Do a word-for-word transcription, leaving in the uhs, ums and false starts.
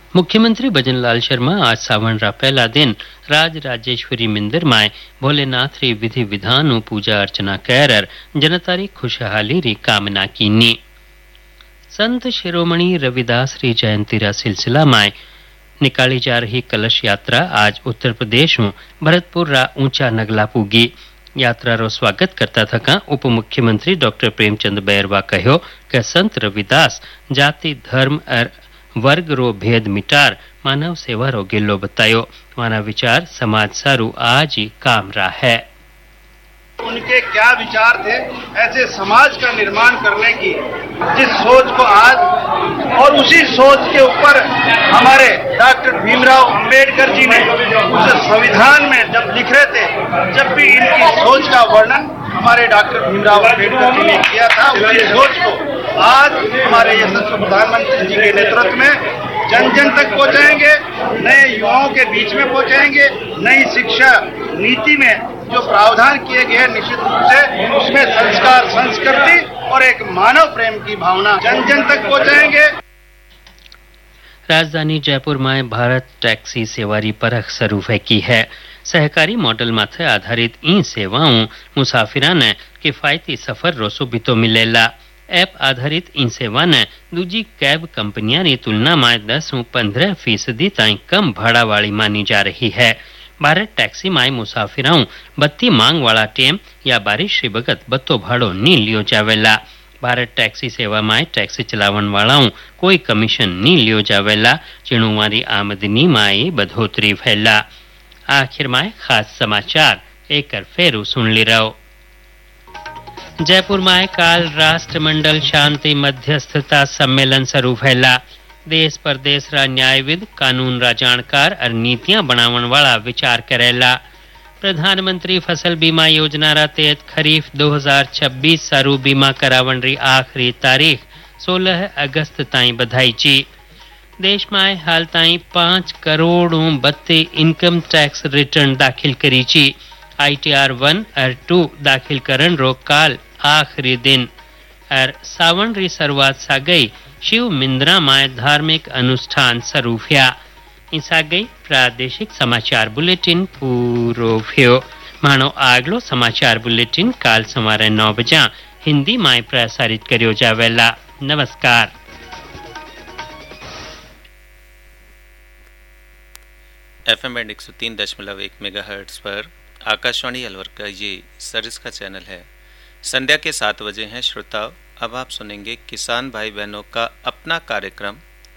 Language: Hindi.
मुख्यमंत्री भजनलाल शर्मा आज सावन रा पहला दिन राज राजेश्वरी मंदिर माय भोलेनाथ री विधि विधान पूजा अर्चना कर जनता री खुशहाली री कामना कीनी। संत शिरोमणि रविदास री जयंती रा सिलसिला माय निकाली जा रही कलश यात्रा आज उत्तर प्रदेश में भरतपुर रा ऊंचा नगला पूगी। यात्रा रो स्वागत करता थका उप मुख्यमंत्री डॉक्टर प्रेमचंद बैरवा कहो कि संत रविदास जाति धर्म और वर्ग रो भेद मिटार मानव सेवा रो गिल्लो बतायो। माना विचार समाज सारू आज ही काम रहा है। उनके क्या विचार थे ऐसे समाज का निर्माण करने की, जिस सोच को आज और उसी सोच के ऊपर हमारे डॉक्टर भीमराव अंबेडकर जी ने उस संविधान में जब लिख रहे थे, जब भी इनकी सोच का वर्णन हमारे डॉक्टर भीमराव अंबेडकर जी ने किया था, उसी सोच को आज हमारे यशस्वी प्रधानमंत्री जी के नेतृत्व में जन जन तक पहुंचाएंगे, नए युवाओं के बीच में पहुंचाएंगे। नई शिक्षा नीति में जो प्रावधान किए गए हैं निश्चित रूप से उसमें संस्कार, संस्कृति और एक मानव प्रेम की भावना जन जन तक पहुंचाएंगे। राजधानी जयपुर में भारत टैक्सी सेवारी परख शुरू की है। सहकारी मॉडल माथे आधारित ई सेवाओं मुसाफिरा ने किफायती सफर रो सुविधो मिलेला। एप आधारित इन सेवा ने दूजी कैब कंपनियां री तुलना में दस उ पंद्रह फीसदी ताई कम भाड़ा वाली मानी जा रही है। भारत टैक्सी में मुसाफिराओं बत्ती मांग वाला टेम या बारिश री बगत बत्तो भाड़ो नी लियो जावेला। भारत टैक्सी सेवा में टैक्सी चलावन वालाओं कोई कमीशन नी लियो जावेला, जेणु मारी आमदनी में बढ़ोतरी फैला। आखिर में खास समाचार एक फेरू सुन ली रहो। जयपुर में काल राष्ट्रमंडल शांति मध्यस्थता सम्मेलन शुरू फैला। देश परदेश रा न्यायविद, कानून रा जानकार और नीतियां बनावन वाला विचार करेला। प्रधानमंत्री फसल बीमा योजना रा तहत खरीफ दो हज़ार छब्बीस सारू बीमा करावन री आखिरी तारीख सोलह अगस्त ताई बधाई ची। देश में हाल ताई पांच करोड़ बत्ती इनकम टैक्स रिटर्न दाखिल करी ची। आई टी आर वन और टू दाखिल करन रो काल आखिरी दिन और सावन री शुरुआत सा गई शिव मिंद्रा में धार्मिक अनुष्ठान शुरू हुआ। इसा गई प्रादेशिक समाचार बुलेटिन पूरो भ्यो। मानो आगलो समाचार बुलेटिन काल सवारे नौ बजा हिंदी में प्रसारित करियो जावेला। नमस्कार। एफ एम बैंड एक सौ तीन दशमलव एक मेगाहर्ट्ज पर आकाशवाणी अलवर का ये सर्विस का चैनल है। संध्या के सात बजे हैं श्रोताओ। अब आप सुनेंगे किसान भाई बहनों का अपना कार्यक्रम